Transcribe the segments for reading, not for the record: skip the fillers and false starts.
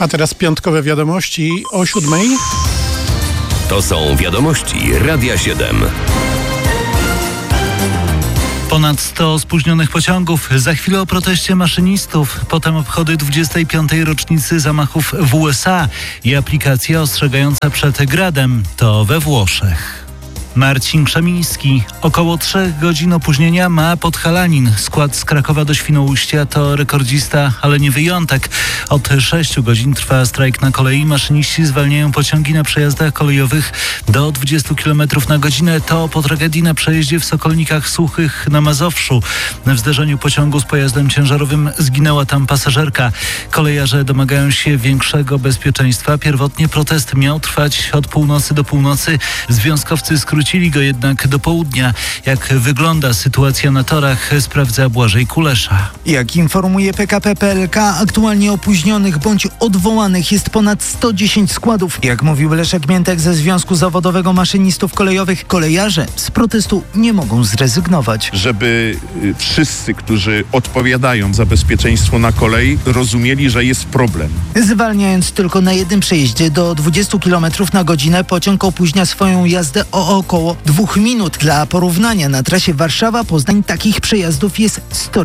A teraz piątkowe wiadomości o 7:00. To są wiadomości Radia 7. Ponad 100 spóźnionych pociągów, za chwilę o proteście maszynistów, potem obchody 25. rocznicy zamachów w USA i aplikacja ostrzegająca przed gradem, to we Włoszech. Marcin Krzemiński. Około 3 godzin opóźnienia ma Podhalanin. Skład z Krakowa do Świnoujścia to rekordzista, ale nie wyjątek. Od 6 godzin trwa strajk na kolei. Maszyniści zwalniają pociągi na przejazdach kolejowych do 20 km na godzinę. To po tragedii na przejeździe w Sokolnikach Suchych na Mazowszu. W zderzeniu pociągu z pojazdem ciężarowym zginęła tam pasażerka. Kolejarze domagają się większego bezpieczeństwa. Pierwotnie protest miał trwać od północy do północy. Związkowcy skrócili go jednak do południa. Jak wygląda sytuacja na torach, sprawdza Błażej Kulesza. Jak informuje PKP PLK, aktualnie opóźnionych bądź odwołanych jest ponad 110 składów. Jak mówił Leszek Miętek ze Związku Zawodowego Maszynistów Kolejowych, kolejarze z protestu nie mogą zrezygnować. Żeby wszyscy, którzy odpowiadają za bezpieczeństwo na kolei, rozumieli, że jest problem. Zwalniając tylko na jednym przejeździe do 20 km na godzinę, pociąg opóźnia swoją jazdę o około 2 minut. Dla porównania, na trasie Warszawa-Poznań takich przejazdów jest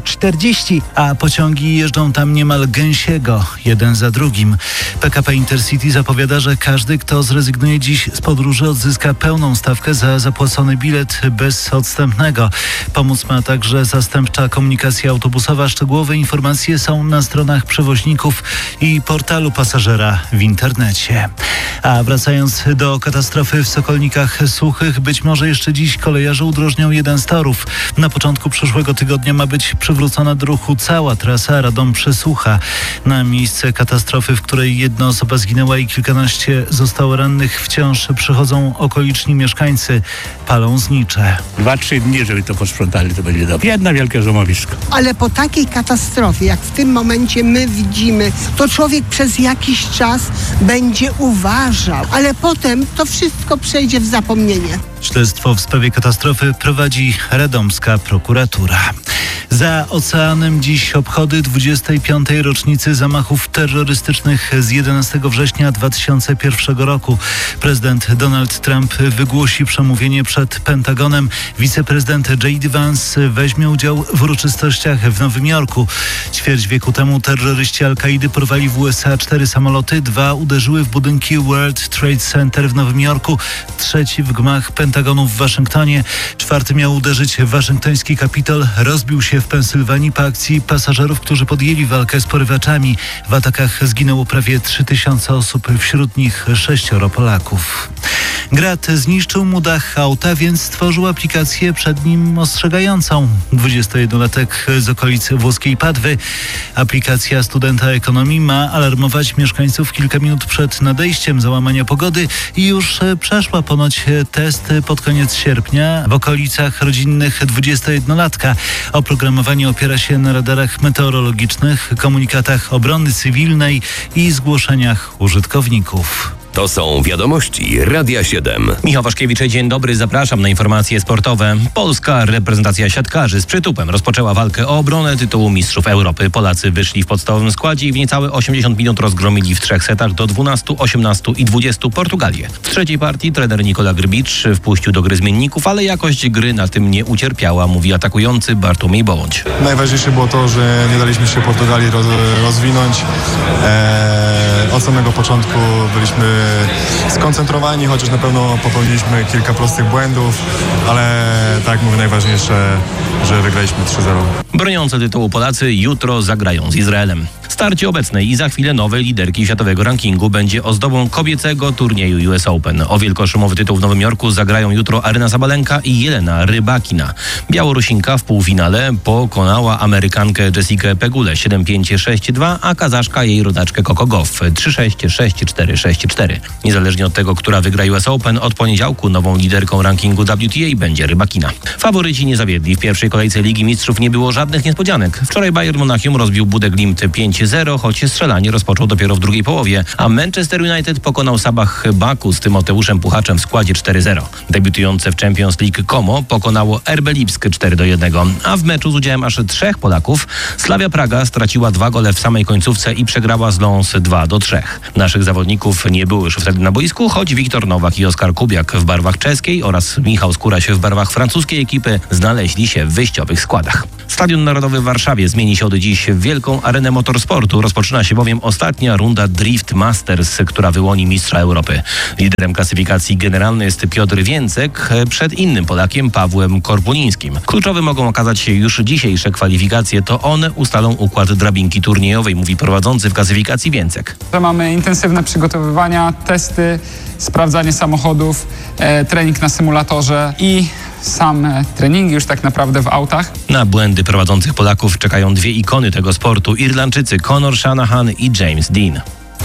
140. A pociągi jeżdżą tam niemal gęsiego, jeden za drugim. PKP Intercity zapowiada, że każdy, kto zrezygnuje dziś z podróży, odzyska pełną stawkę za zapłacony bilet bez odstępnego. Pomóc ma także zastępcza komunikacja autobusowa. Szczegółowe informacje są na stronach przewoźników i portalu pasażera w internecie. A wracając do katastrofy w Sokolnikach Suchych, być może jeszcze dziś kolejarze udrożnią jeden z torów. Na początku przyszłego tygodnia ma być przywrócona do ruchu cała trasa Radom-Przysłucha. Na miejsce katastrofy, w której jedna osoba zginęła i kilkanaście zostało rannych, wciąż przychodzą okoliczni mieszkańcy. Palą znicze. 2-3 dni, żeby to posprzątali, to będzie dobrze. Jedna wielkie złomowisko. Ale po takiej katastrofie, jak w tym momencie my widzimy, to człowiek przez jakiś czas będzie uważał, ale potem to wszystko przejdzie w zapomnienie. Śledztwo w sprawie katastrofy prowadzi radomska prokuratura. Za oceanem dziś obchody 25. rocznicy zamachów terrorystycznych z 11 września 2001 roku. Prezydent Donald Trump wygłosi przemówienie przed Pentagonem. Wiceprezydent J.D. Vance weźmie udział w uroczystościach w Nowym Jorku. Ćwierć wieku temu terroryści Al-Kaidy porwali w USA 4 samoloty. 2 uderzyły w budynki World Trade Center w Nowym Jorku. 3 w gmach Pentagonu w Waszyngtonie. 4 miał uderzyć w waszyngtoński Kapitol. Rozbił się w Pensylwanii po akcji pasażerów, którzy podjęli walkę z porywaczami. W atakach zginęło prawie 3000 osób, wśród nich 6 Polaków. Grad zniszczył mu dach auta, więc stworzył aplikację przed nim ostrzegającą. 21-latek z okolicy włoskiej Padwy. Aplikacja studenta ekonomii ma alarmować mieszkańców kilka minut przed nadejściem załamania pogody i już przeszła ponoć test pod koniec sierpnia w okolicach rodzinnych 21-latka. Oprogramowanie opiera się na radarach meteorologicznych, komunikatach obrony cywilnej i zgłoszeniach użytkowników. To są wiadomości Radia 7. Michał Waszkiewicz, dzień dobry, zapraszam na informacje sportowe. Polska reprezentacja siatkarzy z przytupem rozpoczęła walkę o obronę tytułu Mistrzów Europy. Polacy wyszli w podstawowym składzie i w niecałe 80 minut rozgromili w 3 setach do 12, 18 i 20 Portugalię. W trzeciej partii trener Nikola Grbicz wpuścił do gry zmienników, ale jakość gry na tym nie ucierpiała, mówi atakujący Bartłomiej Bołądź. Najważniejsze było to, że nie daliśmy się Portugalii rozwinąć. Od samego początku byliśmy skoncentrowani, chociaż na pewno popełniliśmy kilka prostych błędów, ale tak jak mówię, najważniejsze, że wygraliśmy 3-0. Broniące tytułu Polacy jutro zagrają z Izraelem. Starcie obecnej i za chwilę nowej liderki światowego rankingu będzie ozdobą kobiecego turnieju US Open. O wielkoszumowy tytuł w Nowym Jorku zagrają jutro Aryna Sabalenka i Jelena Rybakina. Białorusinka w półfinale pokonała Amerykankę Jessikę Pegulę 7-5, 6-2, a Kazaszka jej rodaczkę Coco Gauff 3-6, 6-4, 6-4. Niezależnie od tego, która wygra US Open, od poniedziałku nową liderką rankingu WTA będzie Rybakina. Faworyci nie zawiedli. W pierwszej kolejce Ligi Mistrzów nie było żadnych niespodzianek. Wczoraj Bayern Monachium rozbił Budę Glimt 5-0, choć strzelanie rozpoczął dopiero w drugiej połowie, a Manchester United pokonał Sabah Baku z Tymoteuszem Puchaczem w składzie 4-0. Debiutujące w Champions League Como pokonało RB Lipsk 4-1, a w meczu z udziałem aż 3 Polaków Slavia Praga straciła 2 gole w samej końcówce i przegrała z Lens 2-3. Czech. Naszych zawodników nie było już wtedy na boisku, choć Wiktor Nowak i Oskar Kubiak w barwach czeskiej oraz Michał Skóraś w barwach francuskiej ekipy znaleźli się w wyjściowych składach. Stadion Narodowy w Warszawie zmieni się od dziś w wielką arenę motorsportu. Rozpoczyna się bowiem ostatnia runda Drift Masters, która wyłoni mistrza Europy. Liderem klasyfikacji generalnej jest Piotr Więcek przed innym Polakiem Pawłem Korpulińskim. Kluczowe mogą okazać się już dzisiejsze kwalifikacje. To one ustalą układ drabinki turniejowej, mówi prowadzący w klasyfikacji Więcek. Mamy intensywne przygotowywania, testy, sprawdzanie samochodów, trening na symulatorze i same treningi już tak naprawdę w autach. Na błędy prowadzących Polaków czekają dwie ikony tego sportu, Irlandczycy Conor Shanahan i James Dean.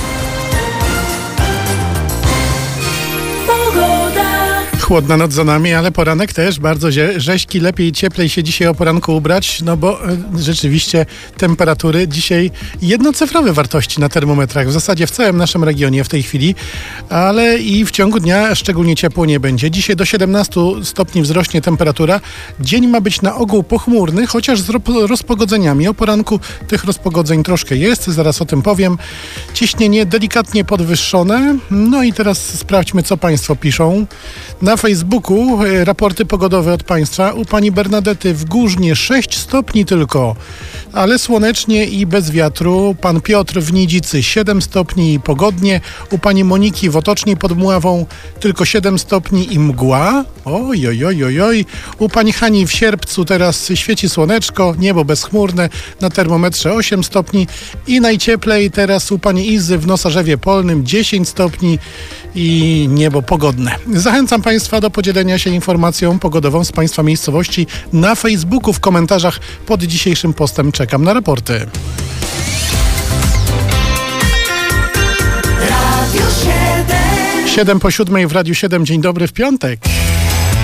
Chłodna noc za nami, ale poranek też bardzo rzeźki. Lepiej i cieplej się dzisiaj o poranku ubrać, no bo rzeczywiście temperatury dzisiaj jednocyfrowe wartości na termometrach. W zasadzie w całym naszym regionie w tej chwili, ale i w ciągu dnia szczególnie ciepło nie będzie. Dzisiaj do 17 stopni wzrośnie temperatura. Dzień ma być na ogół pochmurny, chociaż z rozpogodzeniami. O poranku tych rozpogodzeń troszkę jest, zaraz o tym powiem. Ciśnienie delikatnie podwyższone. No i teraz sprawdźmy, co Państwo piszą. Na Facebooku raporty pogodowe od Państwa. U pani Bernadety w Górznie 6 stopni tylko, ale słonecznie i bez wiatru. Pan Piotr w Nidzicy 7 stopni i pogodnie. U pani Moniki w Otocznej pod Mławą tylko 7 stopni i mgła. Oj, oj, oj, oj, oj. U pani Hani w Sierpcu teraz świeci słoneczko, niebo bezchmurne, na termometrze 8 stopni i najcieplej teraz u pani Izy w Nosarzewie Polnym 10 stopni i niebo pogodne. Zachęcam Państwa do podzielenia się informacją pogodową z Państwa miejscowości na Facebooku w komentarzach pod dzisiejszym postem. Czekam na raporty. Radio 7. 7 po 7 w Radiu 7. Dzień dobry w piątek.